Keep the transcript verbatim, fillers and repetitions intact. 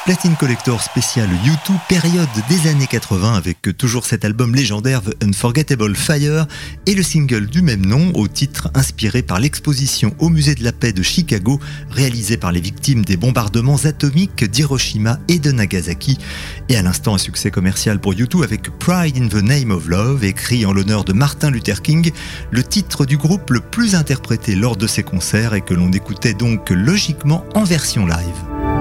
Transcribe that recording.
Platine Collector spécial U deux, période des années quatre-vingts, avec toujours cet album légendaire The Unforgettable Fire et le single du même nom, au titre inspiré par l'exposition au musée de la paix de Chicago, réalisée par les victimes des bombardements atomiques d'Hiroshima et de Nagasaki. Et à l'instant, un succès commercial pour U deux avec Pride in the Name of Love, écrit en l'honneur de Martin Luther King, le titre du groupe le plus interprété lors de ses concerts et que l'on écoutait donc logiquement en version live.